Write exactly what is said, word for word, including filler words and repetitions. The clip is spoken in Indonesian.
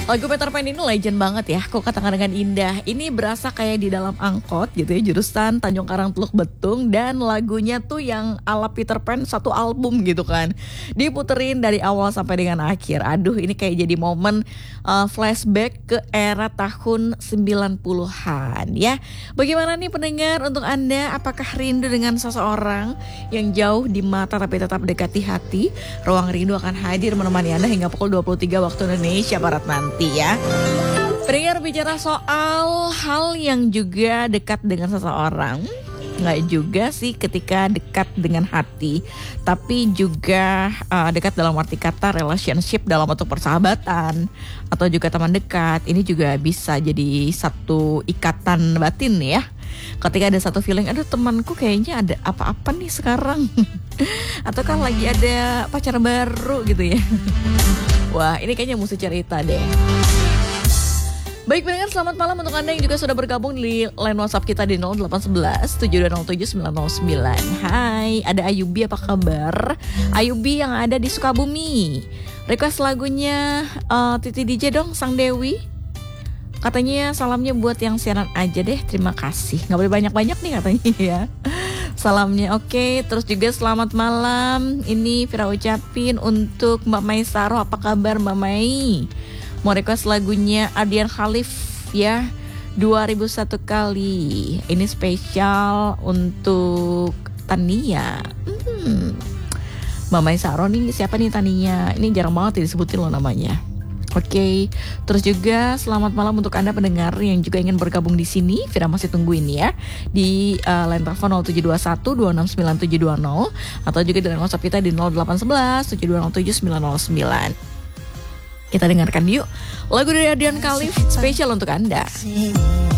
Lagu Peter Pan ini legend banget ya. Kok katakan dengan indah. Ini berasa kayak di dalam angkot gitu ya, jurusan Tanjung Karang Teluk Betung. Dan lagunya tuh yang ala Peter Pan satu album gitu kan, diputerin dari awal sampai dengan akhir. Aduh, ini kayak jadi momen uh, flashback ke era tahun sembilan puluhan ya. Bagaimana nih pendengar, untuk Anda, apakah rindu dengan seseorang yang jauh di mata tapi tetap dekat di hati? Ruang Rindu akan hadir menemani Anda hingga pukul dua puluh tiga waktu Indonesia Barat nanti ya. Pendengar, bicara soal hal yang juga dekat dengan seseorang, nggak juga sih ketika dekat dengan hati, tapi juga uh, dekat dalam arti kata relationship dalam bentuk persahabatan atau juga teman dekat. Ini juga bisa jadi satu ikatan batin ya. Ketika ada satu feeling, aduh temanku kayaknya ada apa-apa nih sekarang. Atau kan lagi ada pacar baru gitu ya. Wah, ini kayaknya mesti cerita deh. Baik pendengar, selamat malam untuk Anda yang juga sudah bergabung di line WhatsApp kita di nol delapan satu satu tujuh dua nol tujuh sembilan nol sembilan. Hai, ada Ayubi, apa kabar? Ayubi yang ada di Sukabumi. Request lagunya uh, Titi D J dong, Sang Dewi. Katanya salamnya buat yang siaran aja deh, terima kasih. Gak boleh banyak-banyak nih katanya ya salamnya. Oke, terus juga selamat malam. Ini Vira ucapin untuk Mbak Mai Saro, apa kabar Mbak Mai? Mau request lagunya Ardian Khalif ya, dua ribu satu kali. Ini spesial untuk Tania. hmm. Mbak Mai Saro nih, siapa nih Tania? Ini jarang banget ya disebutin loh namanya. Oke, okay. Terus juga selamat malam untuk Anda pendengar yang juga ingin bergabung di sini. Vira masih tungguin ya di uh, line telepon nol tujuh dua satu dua enam sembilan tujuh dua nol atau juga dengan WhatsApp kita di nol delapan satu satu tujuh dua nol tujuh sembilan nol sembilan. Kita dengarkan yuk lagu dari Ardian Khalif spesial untuk Anda.